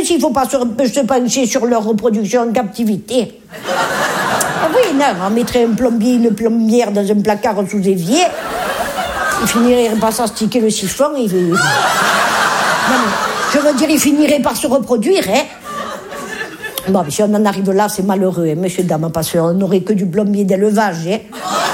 s'il faut pas se pencher sur leur reproduction en captivité. Ah oui, non, on mettrait un plombier, une plombière dans un placard sous évier. Il finirait par s'astiquer le siphon. Non, je veux dire, il finirait par se reproduire, hein. Bon, mais si on en arrive là, c'est malheureux, hein, monsieur, dame, parce qu'on n'aurait que du plombier d'élevage, hein.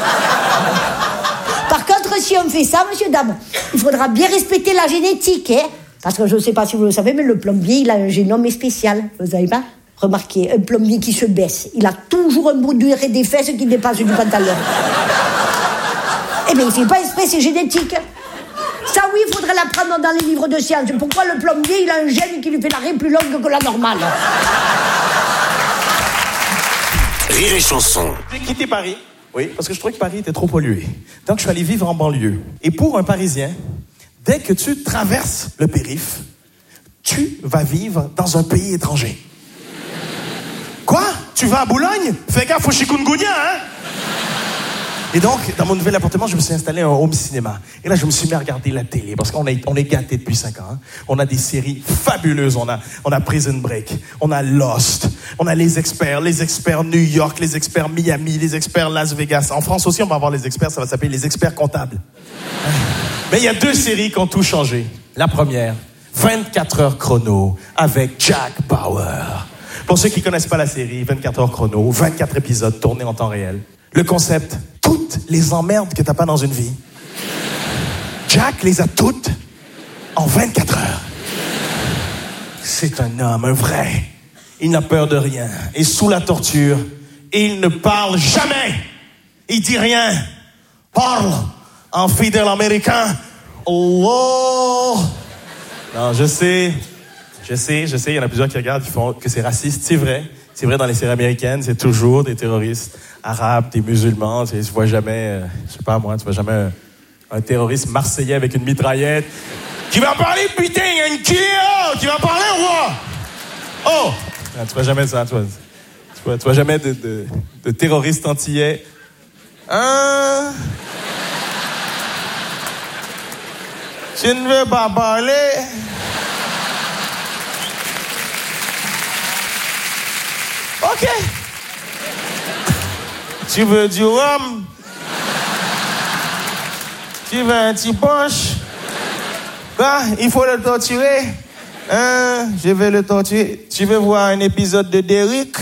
Par contre, si on fait ça, monsieur, dame, il faudra bien respecter la génétique, hein. Parce que je ne sais pas si vous le savez, mais le plombier, il a un génome spécial. Vous savez pas? Remarquez, un plombier qui se baisse, il a toujours un bout d'urée des fesses qui dépasse du pantalon. Eh bien, il ne fait pas exprès, c'est génétique. Ça, oui, il faudrait l'apprendre dans les livres de sciences. Pourquoi le plombier, il a un gène qui lui fait la raie plus longue que la normale? Rire et chanson. J'ai quitté Paris, oui, parce que je trouvais que Paris était trop pollué. Donc, je suis allé vivre en banlieue. Et pour un Parisien, dès que tu traverses le périph', tu vas vivre dans un pays étranger. Quoi? Tu vas à Boulogne? Fais gaffe au chikungunya, hein? Et donc, dans mon nouvel appartement, je me suis installé un home cinéma. Et là, je me suis mis à regarder la télé, parce qu'on est gâtés depuis 5 ans. Hein. On a des séries fabuleuses. On a Prison Break, on a Lost, on a les experts New York, les experts Miami, les experts Las Vegas. En France aussi, on va avoir les experts, ça va s'appeler les experts comptables. Mais il y a 2 séries qui ont tout changé. La première, 24 heures chrono, avec Jack Bauer. Pour ceux qui ne connaissent pas la série, 24 heures chrono, 24 épisodes tournés en temps réel. Le concept, toutes les emmerdes que t'as pas dans une vie, Jack les a toutes en 24 heures. C'est un homme, un vrai. Il n'a peur de rien. Et sous la torture, il ne parle jamais. Il dit rien. Parle en fidèle américain. Oh! Non, je sais, il y en a plusieurs qui regardent, qui font que c'est raciste. C'est vrai dans les séries américaines, c'est toujours des terroristes arabes, des musulmans. Tu vois jamais, je sais pas moi, tu vois jamais un terroriste marseillais avec une mitraillette qui va parler, putain, il y a une Kia qui va parler ou quoi? Oh! Non, tu vois jamais ça, tu vois jamais de terroristes antillais. Hein? Tu ne veux pas parler? OK. Tu veux du rhum? Tu veux un petit punch? Quoi? Il faut le torturer? Hein? Je vais le torturer. Tu veux voir un épisode de Derrick?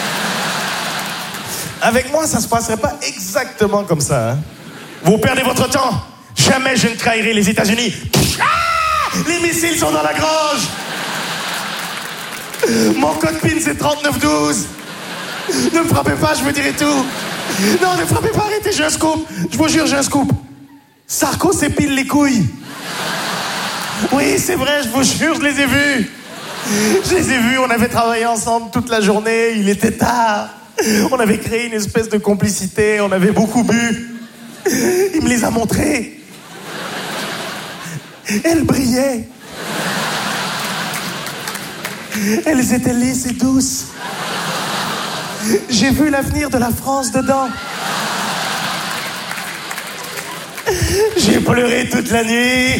Avec moi, ça se passerait pas exactement comme ça. Hein? Vous perdez votre temps. Jamais je ne trahirai les États-Unis. Ah! Les missiles sont dans la grange. Mon code PIN, c'est 3912. Ne me frappez pas, je vous dirai tout. Non, ne frappez pas, arrêtez, j'ai un scoop. Je vous jure, j'ai un scoop. Sarko s'épile les couilles. Oui, c'est vrai, je vous jure, je les ai vus. Je les ai vus, on avait travaillé ensemble toute la journée, il était tard. On avait créé une espèce de complicité, on avait beaucoup bu. Il me les a montrés. Elles brillaient. Elles étaient lisses et douces. J'ai vu l'avenir de la France dedans. J'ai pleuré toute la nuit.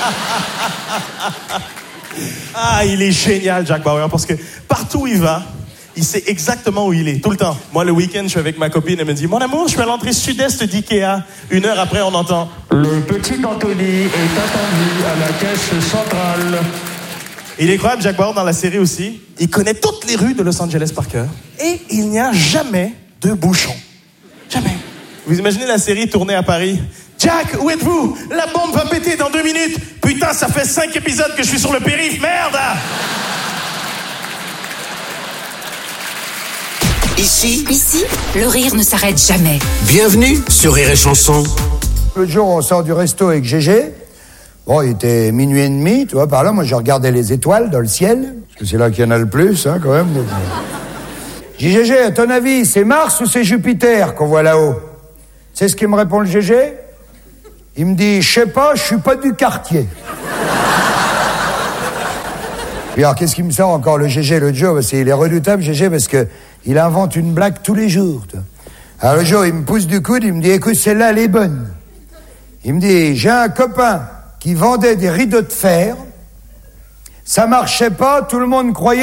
Ah, il est génial, Jack Bauer, parce que partout où il va, il sait exactement où il est, tout le temps. Moi, le week-end, je suis avec ma copine, elle me dit « Mon amour, je suis à l'entrée sud-est d'Ikea. » 1 heure après, on entend « Le petit Anthony est attendu à la caisse centrale. » Il est incroyable, Jack Bauer, dans la série aussi. Il connaît toutes les rues de Los Angeles par cœur. Et il n'y a jamais de bouchon. Jamais. Vous imaginez la série tournée à Paris? Jack, où êtes-vous? La bombe va péter dans 2 minutes. Putain, ça fait 5 épisodes que je suis sur le périph', merde! Ici, le rire ne s'arrête jamais. Bienvenue sur Rire et Chanson. L'autre jour, on sort du resto avec Gégé. Bon, il était 00h30, tu vois, par là, moi, je regardais les étoiles dans le ciel, parce que c'est là qu'il y en a le plus, hein, quand même. Donc... J'ai dit, Gégé, à ton avis, c'est Mars ou c'est Jupiter qu'on voit là-haut? C'est ce qu'il me répond, le Gégé? Il me dit, je sais pas, je suis pas du quartier. Puis alors, qu'est-ce qu'il me sort encore, le Gégé, l'autre jour? Parce qu'il est redoutable, Gégé, parce que il invente une blague tous les jours, tu vois. Alors, le jour, il me pousse du coude, il me dit, écoute, celle-là, elle est bonne. Il me dit, j'ai un copain qui vendait des rideaux de fer, ça marchait pas, tout le monde croyait